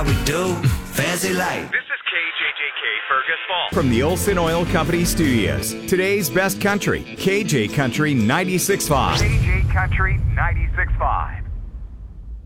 we do. Fancy life. This is KJJK Fergus Falls. From the Olson Oil Company Studios, today's best country, KJ Country 96.5. KJ Country 96.5.